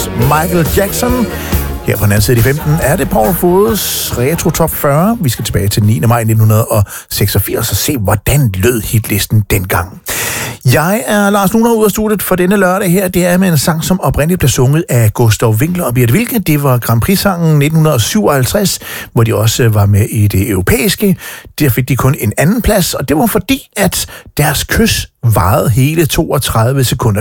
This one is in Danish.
Michael Jackson. Her på den anden side i 15 er det Paul Fodes Retro Top 40. Vi skal tilbage til 9. maj 1986 og se, hvordan lød hitlisten dengang. Jeg er Lars Luner ud af studiet for denne lørdag her. Det er med en sang, som oprindeligt blev sunget af Gustav Winkler og Birthe Wilke. Det var Grand Prix-sangen 1957, hvor de også var med i det europæiske. Der fik de kun en anden plads, og det var fordi, at deres kys varede hele 32 sekunder.